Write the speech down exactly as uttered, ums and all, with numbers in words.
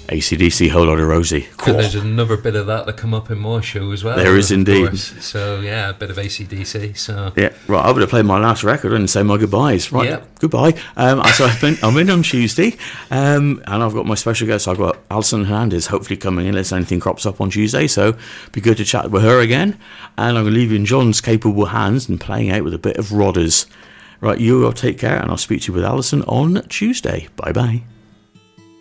A C D C, Whole Lotta Rosie. And there's another bit of that that come up in my show as well. There is indeed. Course. So yeah, a bit of A C D C. So yeah, right. I would have played my last record and say my goodbyes. Right, yep. Goodbye. Um, so I've been, I'm in on Tuesday, um, and I've got my special guest. I've got Alison Hernandez hopefully coming in unless anything crops up on Tuesday. So it'd be good to chat with her again. And I'm going to leave you in John's capable hands and playing out with a bit of Rodders. Right, you all take care, and I'll speak to you with Alison on Tuesday. Bye bye.